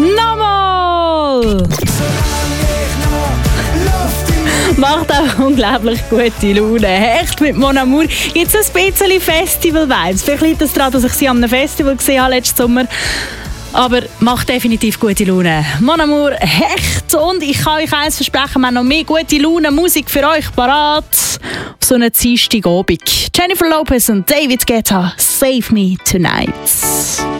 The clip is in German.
Nochmal! Macht auch unglaublich gute Laune. Hecht mit Mon Amour. Jetzt ein bisschen Festival-Vibes. Vielleicht liegt es daran, dass ich sie an einem Festival gesehen habe letzten Sommer. Aber macht definitiv gute Laune. Mon Amour, Hecht. Und ich kann euch eins versprechen, wir haben noch mehr gute Laune Musik für euch parat. Auf so einen Dienstagabend. Jennifer Lopez und David Guetta, Save Me Tonight.